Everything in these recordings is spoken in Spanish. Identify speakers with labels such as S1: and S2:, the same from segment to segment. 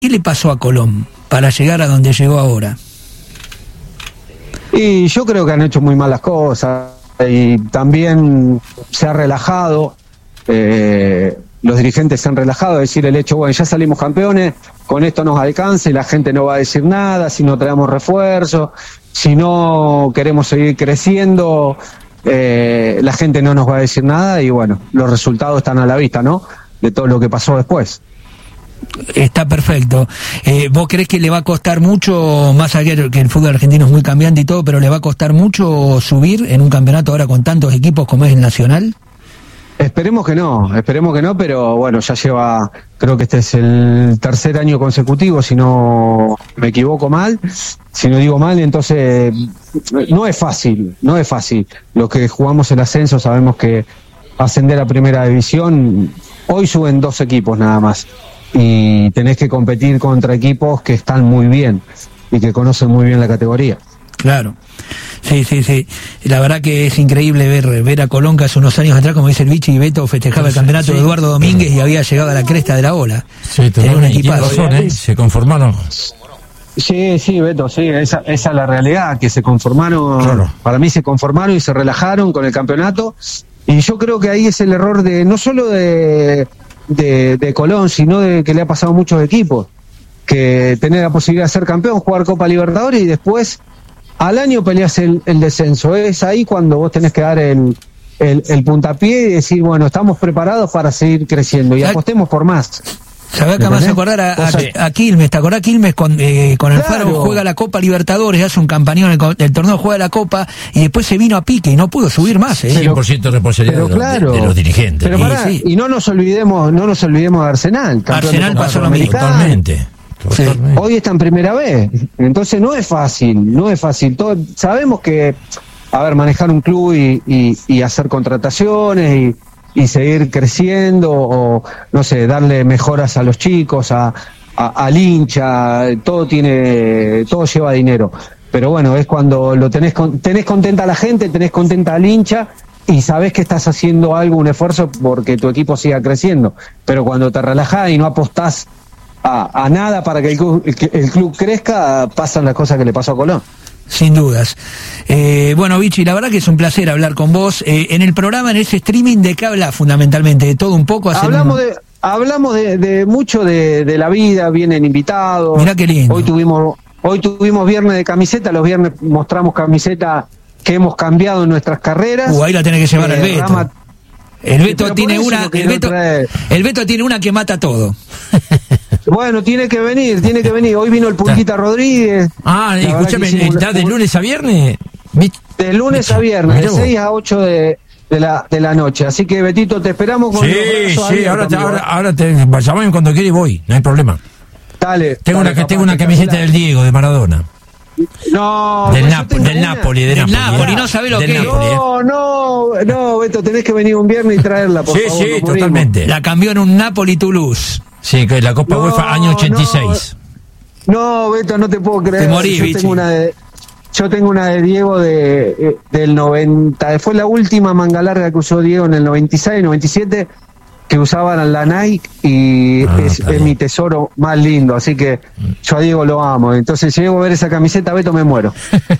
S1: ¿Qué le pasó a Colón para llegar a donde llegó ahora?
S2: Y yo creo que han hecho muy malas cosas y también se ha relajado, los dirigentes se han relajado, es decir, el hecho, bueno, ya salimos campeones, con esto nos alcanza y la gente no va a decir nada, si no traemos refuerzo, si no queremos seguir creciendo, la gente no nos va a decir nada y bueno, los resultados están a la vista, ¿no? De todo lo que pasó después.
S1: Está perfecto. ¿Vos creés que le va a costar mucho, más allá de que el fútbol argentino es muy cambiante y todo, pero le va a costar mucho subir en un campeonato ahora con tantos equipos como es el Nacional?
S2: Esperemos que no, pero bueno, ya lleva, creo que este es el tercer año consecutivo, si no me equivoco mal, si no digo mal, entonces no es fácil. Los que jugamos el ascenso sabemos que ascender a primera división, hoy suben 2 equipos nada más, y tenés que competir contra equipos que están muy bien y que conocen muy bien la categoría.
S1: Claro, sí. La verdad que es increíble ver a Colón, que hace unos años atrás, como dice el Vichy y Beto, festejaba el campeonato de Eduardo Domínguez y había llegado a la cresta de la ola.
S3: Sí, tenía un equipazo. Se conformaron.
S2: Sí, Beto, sí, esa es la realidad, que se conformaron, claro. Para mí se conformaron y se relajaron con el campeonato, y yo creo que ahí es el error de no solo de Colón, sino de que le ha pasado a muchos equipos, que tener la posibilidad de ser campeón, jugar Copa Libertadores y después al año peleas el descenso. Es ahí cuando vos tenés que dar el puntapié y decir, bueno, estamos preparados para seguir creciendo y apostemos por más.
S1: ¿Sabés que me vas a acordar a Quilmes? ¿Te acordás Quilmes con el Faro juega la Copa Libertadores, hace un campañón el torneo, juega la Copa y después se vino a pique y no pudo subir más?
S3: 100% de responsabilidad de los dirigentes.
S2: Pero pará, y no nos olvidemos de Arsenal.
S1: Arsenal pasó lo mismo.
S3: Totalmente.
S2: Sí. Hoy está en primera vez, entonces no es fácil. Todos sabemos que, manejar un club y hacer contrataciones y seguir creciendo, o no sé, darle mejoras a los chicos, al hincha, todo lleva dinero. Pero bueno, es cuando lo tenés contenta a la gente, tenés contenta al hincha y sabés que estás haciendo un esfuerzo porque tu equipo siga creciendo. Pero cuando te relajás y no apostás a nada para que el club crezca, pasan las cosas que le pasó a Colón.
S1: Sin dudas. Bueno, Vichy, la verdad que es un placer hablar con vos. En el programa, en ese streaming, ¿de qué hablas fundamentalmente? ¿De todo un poco?
S2: Hablamos de mucho de la vida, vienen invitados.
S1: Mirá qué lindo.
S2: Hoy tuvimos viernes de camiseta, los viernes mostramos camiseta que hemos cambiado en nuestras carreras.
S1: Ahí la tenés que llevar al Beto. El Beto tiene el Beto tiene una que mata todo.
S2: Bueno, tiene que venir. Hoy vino el Pulquita Rodríguez.
S3: Escúchame, ¿está de lunes a viernes?
S2: De lunes a viernes, de 6 a 8 de la noche. Así que, Betito, te esperamos con
S3: Sí, ahora te llamame cuando quieras y voy, no hay problema.
S2: Dale.
S3: Tengo una camiseta del Diego, de Maradona.
S2: No,
S3: del Napoli,
S1: no sabés lo que es.
S2: No, Beto, tenés que venir un viernes y traerla, por favor.
S3: Sí, totalmente.
S1: La cambió en un Napoli-Toulouse.
S3: Sí, que la Copa UEFA año 86.
S2: No, Beto, no te puedo creer.
S1: Te morí,
S2: yo tengo una de Diego del 90. Fue la última manga larga que usó Diego en el 96, 97, que usaban la Nike y es mi tesoro más lindo. Así que yo a Diego lo amo. Entonces, si llego a ver esa camiseta, Beto, me muero.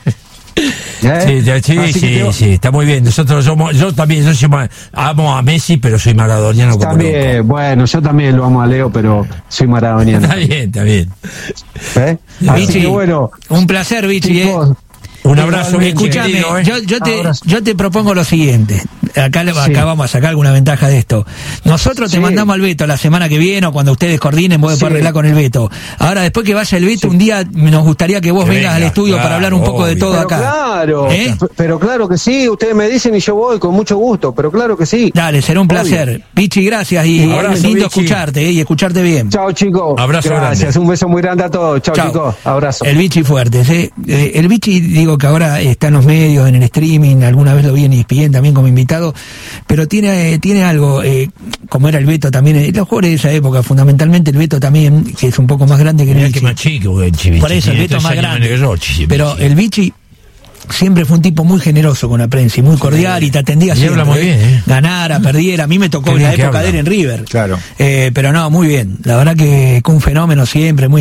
S3: Sí, está muy bien. Yo también amo a Messi, pero soy maradoniano.
S2: También, bueno, yo también lo amo a Leo, pero soy maradoniano.
S3: Está bien.
S1: Vichy, bueno, un placer, Vichy.
S3: Un abrazo.
S1: Escúchame, yo te propongo lo siguiente. Acá vamos a sacar alguna ventaja de esto. Nosotros te mandamos al Beto la semana que viene, o cuando ustedes coordinen, vos después arreglar con el Beto. Ahora, después que vaya el Beto, un día nos gustaría que vos vengas al estudio para hablar un poco de todo acá.
S2: Claro, pero claro que sí, ustedes me dicen y yo voy con mucho gusto, pero claro que sí.
S1: Dale, será un placer. Vichy, gracias, y lindo escucharte, y escucharte bien.
S2: Chao, chicos.
S3: Abrazo.
S2: Gracias, grande. Un beso muy grande a todos. Chao, chicos. Abrazo.
S1: El Vichy Fuertes, el Vichy, digo que ahora está en los medios, en el streaming, alguna vez lo vi en ESPN también como invitado, pero tiene algo, como era el Beto también, los jugadores de esa época, fundamentalmente el Beto también, que es un poco más grande que el Vichy.
S3: Más chico, el Vichy.
S1: Por eso, el Beto más grande. Pero el Vichy siempre fue un tipo muy generoso con la prensa y muy cordial, y te atendía siempre.
S3: Habla muy bien,
S1: ganara, perdiera. A mí me tocó en la época de él en River.
S2: Claro.
S1: Pero no, muy bien. La verdad que un fenómeno siempre, muy